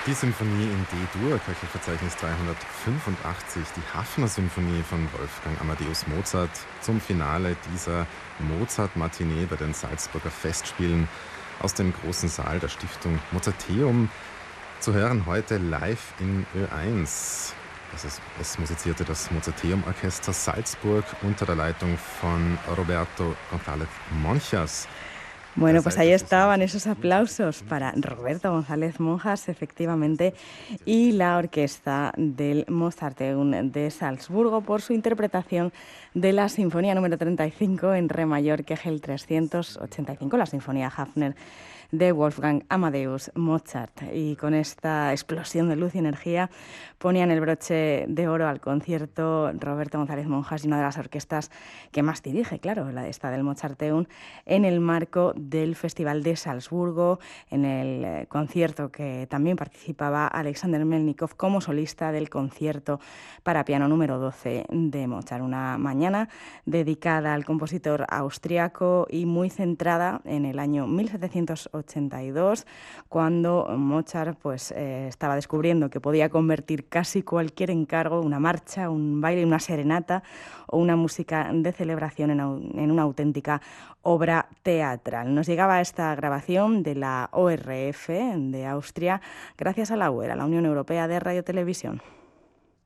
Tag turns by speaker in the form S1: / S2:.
S1: Die Symphonie in D-Dur, Köchelverzeichnis 385, die Hafner-Symphonie von Wolfgang Amadeus Mozart zum Finale dieser Mozart-Matinee bei den Salzburger Festspielen aus dem großen Saal der Stiftung Mozarteum. Zu hören heute live in Ö1. Es musizierte das Mozarteum-Orchester Salzburg unter der Leitung von Roberto González Monjas.
S2: Bueno, pues ahí estaban esos aplausos para Roberto González Monjas, efectivamente, y la orquesta del Mozarteum de Salzburgo por su interpretación de la Sinfonía número 35 en Re mayor, Kegel 385, la Sinfonía Hafner de Wolfgang Amadeus Mozart. Y con esta explosión de luz y energía ponían el broche de oro al concierto Roberto González Monjas y una de las orquestas que más dirige, claro, esta del Mozarteum, en el marco del Festival de Salzburgo, en el concierto que también participaba Alexander Melnikov como solista del concierto para piano número 12 de Mozart. Una mañana dedicada al compositor austriaco y muy centrada en el año 1782, cuando Mozart estaba descubriendo que podía convertir casi cualquier encargo, una marcha, un baile, una serenata o una música de celebración en una auténtica obra teatral. Nos llegaba esta grabación de la ORF de Austria gracias a la UER, a la Unión Europea de Radio Televisión.